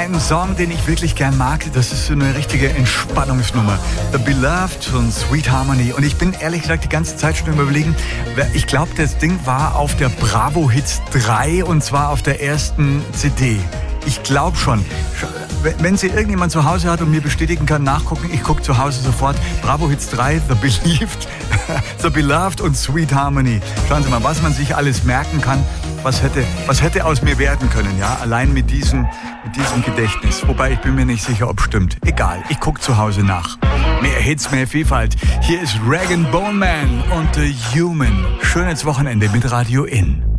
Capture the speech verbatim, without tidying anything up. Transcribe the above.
einen Song, den ich wirklich gern mag. Das ist so eine richtige Entspannungsnummer. The Beloved von Sweet Harmony. Und ich bin ehrlich gesagt die ganze Zeit schon überlegen, ich glaube, das Ding war auf der Bravo Hits drei und zwar auf der ersten C D. Ich glaube schon. Wenn sie irgendjemand zu Hause hat und mir bestätigen kann, nachgucken, ich gucke zu Hause sofort. Bravo Hits drei, The Believed, The Beloved und Sweet Harmony. Schauen Sie mal, was man sich alles merken kann. Was hätte, was hätte aus mir werden können, ja? Allein mit diesem, mit diesem Gedächtnis. Wobei, ich bin mir nicht sicher, ob stimmt. Egal, ich gucke zu Hause nach. Mehr Hits, mehr Vielfalt. Hier ist Rag and Bone Man und The Human. Schönes Wochenende mit Radio In.